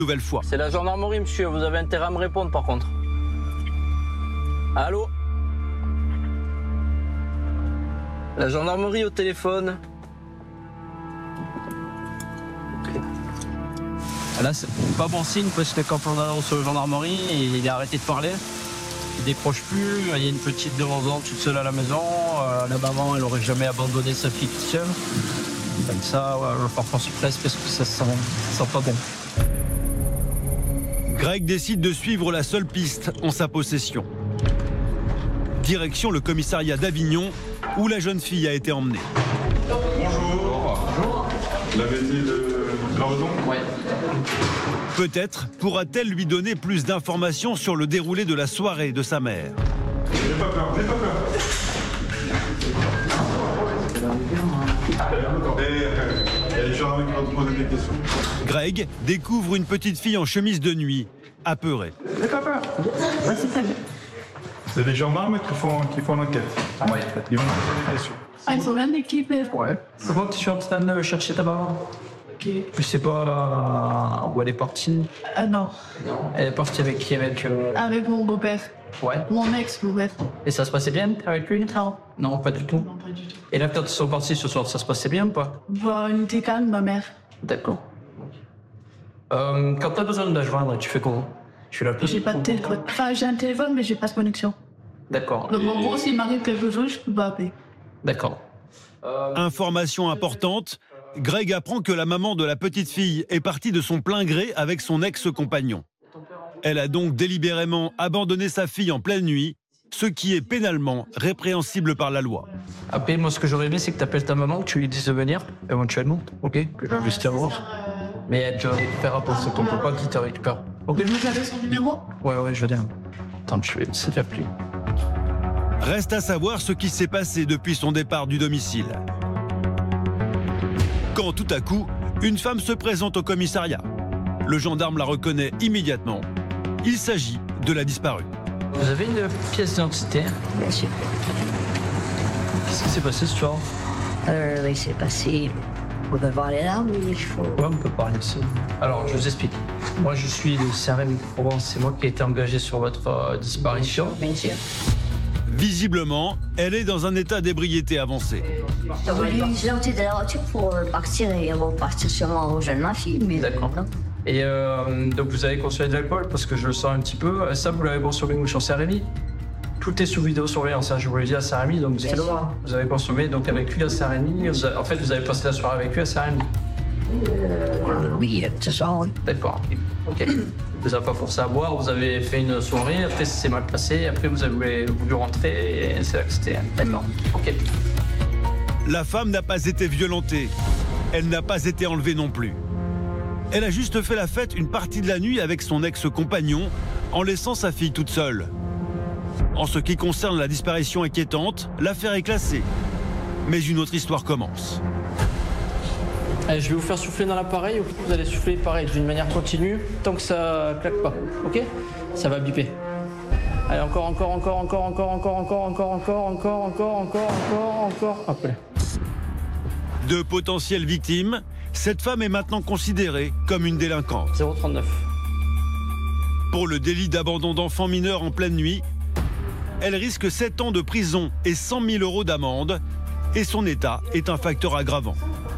nouvelle fois. C'est la gendarmerie, monsieur. Vous avez intérêt à me répondre, par contre. Allô? La gendarmerie au téléphone. Là, c'est pas bon signe parce que quand on annonce aux gendarmeries, il a arrêté de parler. Il décroche plus. Il y a une petite demandante toute seule à la maison. La maman, elle aurait jamais abandonné sa fille toute seule. Comme ça, ouais, parfois se presse parce que ça sent pas bon. Greg décide de suivre la seule piste en sa possession. Direction le commissariat d'Avignon où la jeune fille a été emmenée. Bonjour. Bonjour. L'avez été de Gravedon ? Ouais. Peut-être pourra-t-elle lui donner plus d'informations sur le déroulé de la soirée de sa mère. N'ayez pas peur, n'ayez pas peur. Elle est toujours avec moi de poser des questions. Greg découvre une petite fille en chemise de nuit, apeurée. N'ayez pas peur. C'est des gendarmes qui font l'enquête. Ouais. Ils vont poser des questions. Ah, ils sont bien équipés. Ouais. C'est bon que tu suis en train de chercher ta maman. Ok. Je sais pas où elle est partie. Ah non, Elle est partie avec qui? Avec avec mon beau-père. Ouais. Mon ex-beau-père. Et ça se passait bien avec lui? Non. Non, pas du tout. Non, pas du tout. Et là, quand ils sont partis ce soir, ça se passait bien ou pas? Bon, elle était calme, ma mère. D'accord. Quand t'as besoin de la joindre, tu fais comment? Je suis là. J'ai pas de téléphone. Enfin, j'ai un téléphone, mais j'ai pas de connexion. D'accord. Donc, en gros, s'il m'arrive quelque chose, je peux pas appeler. D'accord. Information importante, Greg apprend que la maman de la petite fille est partie de son plein gré avec son ex-compagnon. Elle a donc délibérément abandonné sa fille en pleine nuit, ce qui est pénalement répréhensible par la loi. Après, moi, ce que j'aurais aimé, c'est que t'appelles ta maman, que tu lui dises de venir, éventuellement. Ok? Que je puisse te voir. Mais elle te récupérera pour ce qu'on peut pas qui te récupère. Ok? Vous avez son numéro? Ouais, je veux bien. Attends, je vais essayer d'appeler. Reste à savoir ce qui s'est passé depuis son départ du domicile. Quand tout à coup, une femme se présente au commissariat. Le gendarme la reconnaît immédiatement. Il s'agit de la disparue. Vous avez une pièce d'identité? Bien sûr. Qu'est-ce qui s'est passé ce soir? Il s'est passé. On peut parler là, mais il faut. Ouais, on peut parler de ça. Alors, je vous explique. Moi, je suis le CRM Provence. C'est moi qui ai été engagé sur votre disparition. Bien sûr. Visiblement, elle est dans un état d'ébriété avancé. J'ai sorti de la voiture pour partir et repartir sûrement rejoindre ma fille. Mais D'accord. Et donc, vous avez consommé de l'alcool parce que je le sens un petit peu. Ça, vous l'avez consommé où sur Saint-Rémy? Tout est sous vidéosurveillance, hein, je vous l'ai dit à Saint-Rémy. Donc, vous avez consommé donc, avec lui à Saint-Rémy. En fait, vous avez passé la soirée avec lui à Saint-Rémy. Oui, ce soir, oui. D'accord. Ok. Vous n'avez pas forcé à boire, vous avez fait une soirée, après ça s'est mal passé, après vous avez voulu rentrer et c'est là que c'était. D'accord. Ok. La femme n'a pas été violentée. Elle n'a pas été enlevée non plus. Elle a juste fait la fête une partie de la nuit avec son ex-compagnon en laissant sa fille toute seule. En ce qui concerne la disparition inquiétante, l'affaire est classée. Mais une autre histoire commence. Allez, je vais vous faire souffler dans l'appareil. Vous allez souffler pareil d'une manière continue tant que ça claque pas. Ok? Ça va biper. Allez, encore. Hop là. De potentielles victimes, cette femme est maintenant considérée comme une délinquante. 039. Pour le délit d'abandon d'enfants mineurs en pleine nuit, elle risque 7 ans de prison et 100 000 € d'amende. Et son état est un facteur aggravant.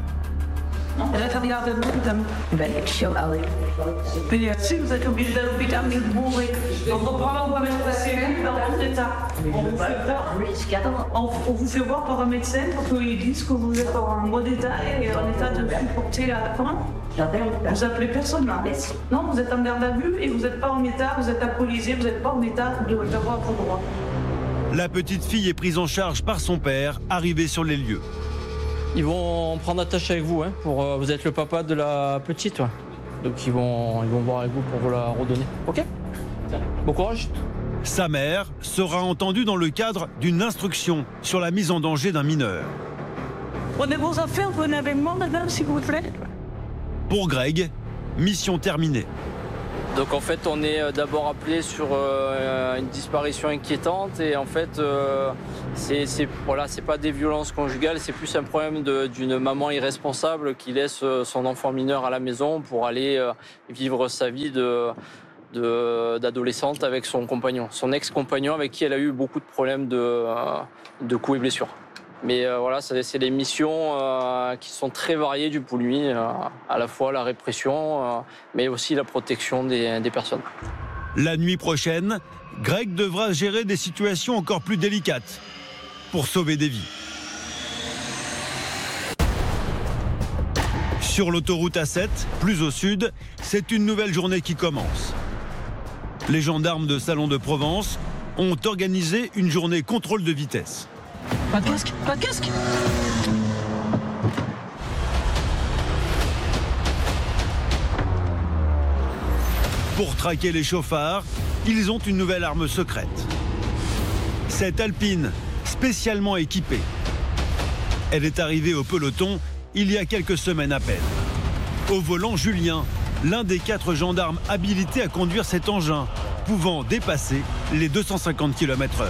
Si vous êtes obligé d'aller à l'hôpital, mais bourré. On reprend la médecine dans votre état. On vous fait voir par un médecin pour qu'ils disent que vous êtes en bon état et en état de supporter la fin. Vous appelez personne, non? Non, vous êtes en garde à vue et vous n'êtes pas en état, vous êtes alcoolisé, vous n'êtes pas en état d'avoir vos droits. La petite fille est prise en charge par son père, arrivé sur les lieux. Ils vont prendre attache avec vous, hein, vous êtes le papa de la petite. Ouais. Donc ils vont voir avec vous pour vous la redonner. Ok? Bon courage. Sa mère sera entendue dans le cadre d'une instruction sur la mise en danger d'un mineur. Prenez vos affaires, venez avec moi, madame, s'il vous plaît. Pour Greg, mission terminée. Donc en fait, on est d'abord appelé sur une disparition inquiétante et en fait, c'est pas des violences conjugales, c'est plus un problème d'une maman irresponsable qui laisse son enfant mineur à la maison pour aller vivre sa vie d'adolescente avec son compagnon, son ex-compagnon avec qui elle a eu beaucoup de problèmes de coups et blessures. Mais voilà, c'est des missions qui sont très variées du Poulnuy, à la fois la répression, mais aussi la protection des personnes. La nuit prochaine, Greg devra gérer des situations encore plus délicates pour sauver des vies. Sur l'autoroute A7, plus au sud, c'est une nouvelle journée qui commence. Les gendarmes de Salon de Provence ont organisé une journée contrôle de vitesse. Pas de casque, pas de casque. Pour traquer les chauffards, ils ont une nouvelle arme secrète. Cette Alpine, spécialement équipée. Elle est arrivée au peloton il y a quelques semaines à peine. Au volant, Julien, l'un des 4 gendarmes habilités à conduire cet engin, pouvant dépasser les 250 km/h.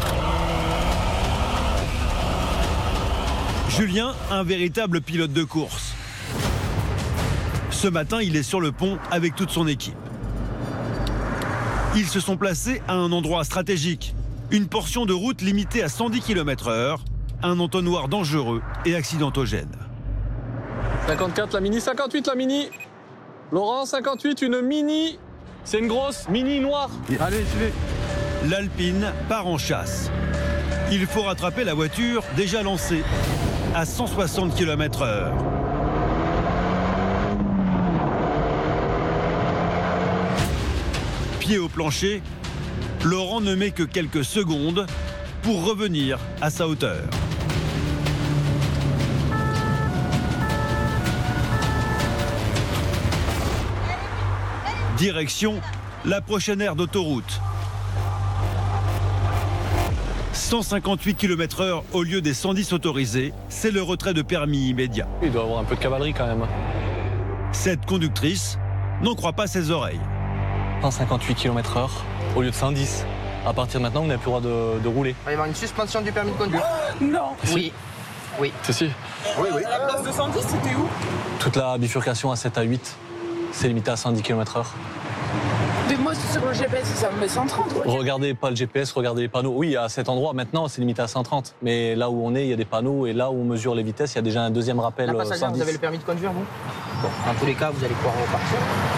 Julien, un véritable pilote de course. Ce matin, il est sur le pont avec toute son équipe. Ils se sont placés à un endroit stratégique, une portion de route limitée à 110 km/h, un entonnoir dangereux et accidentogène. 54 la Mini, 58 la Mini. Laurent, 58, une Mini. C'est une grosse Mini noire. Allez, je vais. L'Alpine part en chasse. Il faut rattraper la voiture déjà lancée à 160 km/h. Pied au plancher, Laurent ne met que quelques secondes pour revenir à sa hauteur. Direction la prochaine aire d'autoroute. 158 km/h au lieu des 110 autorisés, c'est le retrait de permis immédiat. Il doit avoir un peu de cavalerie quand même. Cette conductrice n'en croit pas ses oreilles. 158 km/h au lieu de 110. À partir de maintenant, vous n'avez plus le droit de rouler. Il va y avoir une suspension du permis de conduire. Non. Oui. Oui. Si. Oui. La place de 110, c'était où? Toute la bifurcation à 7 à 8, c'est limité à 110 km/h. Mais moi, sur le GPS, ça me met 130. Ouais. Regardez pas le GPS, regardez les panneaux. Oui, à cet endroit, maintenant, c'est limité à 130. Mais là où on est, il y a des panneaux. Et là où on mesure les vitesses, il y a déjà un deuxième rappel La passagère, 110. vous avez le permis de conduire, vous? Bon, dans tous les cas, vous allez pouvoir repartir.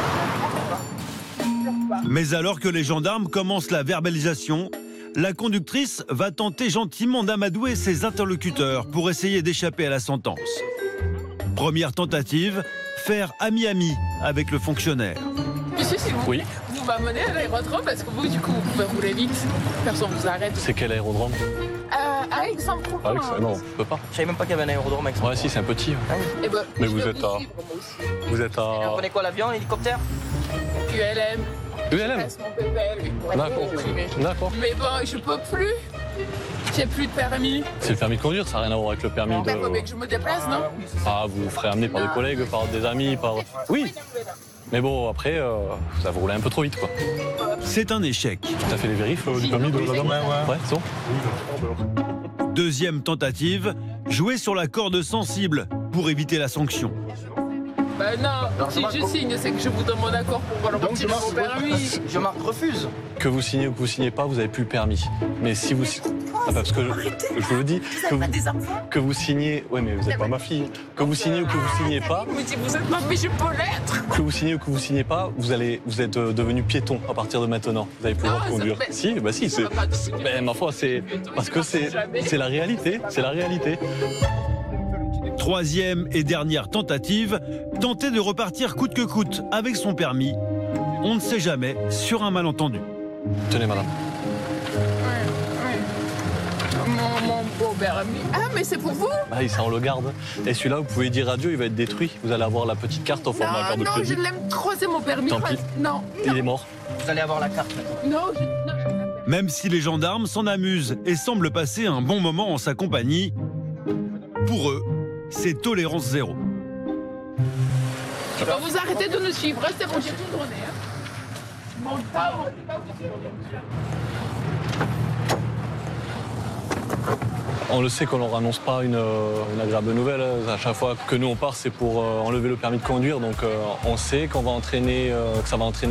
Mais alors que les gendarmes commencent la verbalisation, la conductrice va tenter gentiment d'amadouer ses interlocuteurs pour essayer d'échapper à la sentence. Première tentative, faire ami-ami avec le fonctionnaire. Monsieur, s'il vous plaît, Oui. vous m'amenez à l'aérodrome parce que vous, du coup, vous pouvez rouler vite. Personne ne vous arrête. C'est quel aérodrome? À Aix-en-Provence. Non, on peut pas. Je savais même pas qu'il y avait un aérodrome avec ça. Ouais, si, c'est un petit. Eh ben, Mais je vous veux êtes à- vivre, moi aussi. Vous êtes Vous à prenez quoi, l'avion, l'hélicoptère? ULM. ULM. Je passe mon PPL, lui, pour être D'accord. comprimé. D'accord. Mais bon, je peux plus. J'ai plus de permis. C'est le permis de conduire, ça n'a rien à voir avec le permis Il faut bien de... que je me déplace, non? Ah, vous vous ferez amener par des collègues, par des amis, par... Oui. Mais bon, après, ça vous roulez un peu trop vite, quoi. C'est un échec. T'as fait les vérifs du permis de la dame? Ouais, c'est bon. Deuxième tentative, jouer sur la corde sensible pour éviter la sanction. Bah non, si je signe, c'est que je vous donne mon accord pour le retirer mon permis. Je refuse. Que vous signez ou que vous signez pas, vous n'avez plus le permis. Mais si vous... Ah bah parce que je vous le dis, que vous signez... Ouais, mais vous n'êtes pas ma fille. Que vous signez ou que vous signez pas, Mais si vous êtes ma fille, je peux l'être. que vous signez ou que vous signez pas, vous êtes devenu piéton à partir de maintenant. Vous n'avez plus le droit de Non, ça conduire. fait- Si, bah si, c'est... Ben, ma foi, c'est... Parce que c'est la réalité, c'est la réalité. Troisième et dernière tentative, tenter de repartir coûte que coûte avec son permis. On ne sait jamais sur un malentendu. Tenez, madame. Mon beau permis. Ah, mais c'est pour vous? Bah, ça, on le garde. Et celui-là, vous pouvez dire adieu, il va être détruit. Vous allez avoir la petite carte au format carte de Non, crédit. je l'aime trop, c'est mon permis. Tant pis. Non, Il est mort. Vous allez avoir la carte. non, Même si les gendarmes s'en amusent et semblent passer un bon moment en sa compagnie, pour eux, c'est tolérance zéro. je peux vous arrêter de nous suivre. Restez rangés toute journée. On le sait qu'on leur annonce pas une agréable nouvelle. À chaque fois que nous on part, c'est pour enlever le permis de conduire. Donc on sait qu'on va entraîner, que ça va entraîner